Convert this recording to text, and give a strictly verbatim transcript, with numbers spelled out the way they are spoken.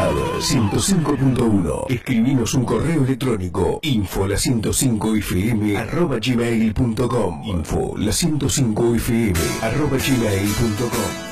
Lab ciento cinco punto uno. Escribinos un correo electrónico info la ciento cinco f m arroba gmail punto com info la ciento cinco f m arroba gmail punto com.